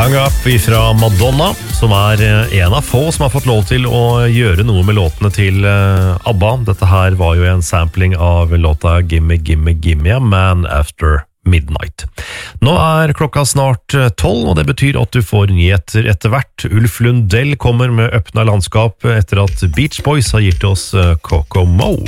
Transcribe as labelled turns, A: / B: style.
A: Hang Up fra Madonna, som en av få som har fått lov til å gjøre noe med låtene til ABBA. Dette her var jo en sampling av låta Gimme Gimme Gimme Man After Midnight. Nå klokka snart 12, og det betyr at du får nyheter etter hvert. Ulf Lundell kommer med Øppna landskap etter at Beach Boys har gitt oss Kokomo.